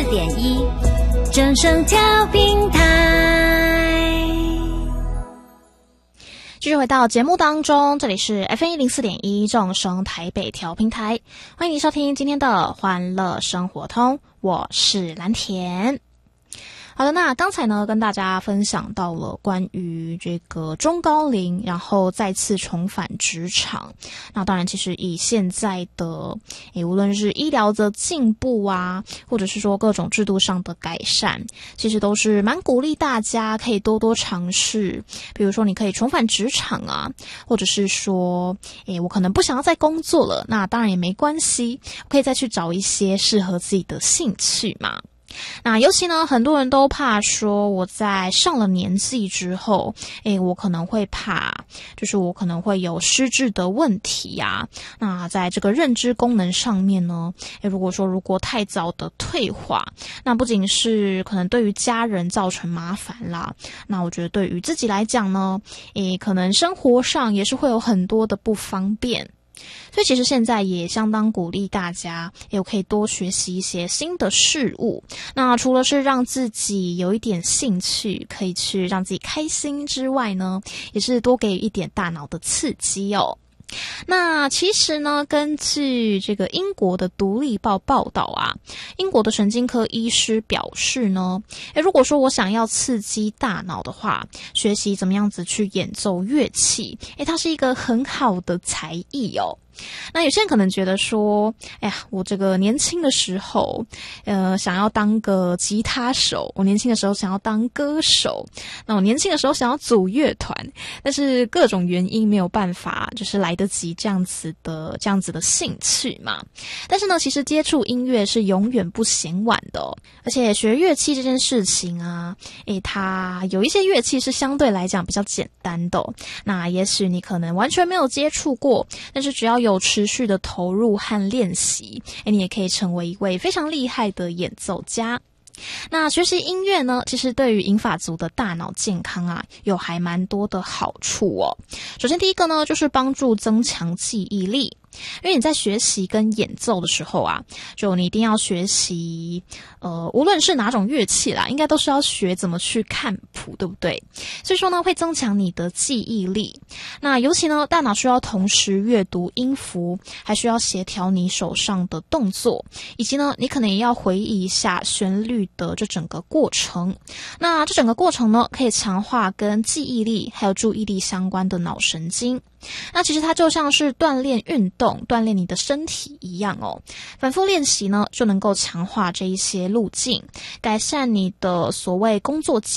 104.1正声调频台。 继续回到节目当中，这里是 FM104.1 正声台北调频台，欢迎你收听今天的欢乐生活通，我是蓝田。好的，那刚才呢跟大家分享到了关于这个中高龄然后再次重返职场。那当然其实以现在的无论是医疗的进步啊，或者是说各种制度上的改善，其实都是蛮鼓励大家可以多多尝试。比如说你可以重返职场啊，或者是说我可能不想要再工作了，那当然也没关系，我可以再去找一些适合自己的兴趣嘛。那尤其呢，很多人都怕说我在上了年纪之后，我可能会怕，就是我可能会有失智的问题呀。那在这个认知功能上面呢，如果太早的退化，那不仅是可能对于家人造成麻烦啦，那我觉得对于自己来讲呢，可能生活上也是会有很多的不方便。所以其实现在也相当鼓励大家也可以多学习一些新的事物，那除了是让自己有一点兴趣可以去让自己开心之外呢，也是多给予一点大脑的刺激哦。那其实呢，根据这个英国的独立报报道啊，英国的神经科医师表示呢，如果说我想要刺激大脑的话，学习怎么样子去演奏乐器，它是一个很好的才艺哦。那有些人可能觉得说，我这个年轻的时候，想要当个吉他手，我年轻的时候想要当歌手，那我年轻的时候想要组乐团，但是各种原因没有办法，就是来得及这样子的兴趣嘛。但是呢，其实接触音乐是永远不嫌晚的哦，而且学乐器这件事情啊，它有一些乐器是相对来讲比较简单的哦，那也许你可能完全没有接触过，但是只要有持续的投入和练习，你也可以成为一位非常厉害的演奏家。那学习音乐呢，其实对于银发族的大脑健康啊，有还蛮多的好处哦。首先第一个呢，就是帮助增强记忆力。因为你在学习跟演奏的时候啊，就你一定要学习无论是哪种乐器啦，应该都是要学怎么去看谱，对不对？所以说呢，会增强你的记忆力。那尤其呢，大脑需要同时阅读音符，还需要协调你手上的动作，以及呢，你可能也要回忆一下旋律的这整个过程。那这整个过程呢，可以强化跟记忆力还有注意力相关的脑神经。那其实它就像是锻炼运动，锻炼你的身体一样哦。反复练习呢，就能够强化这一些路径，改善你的所谓工作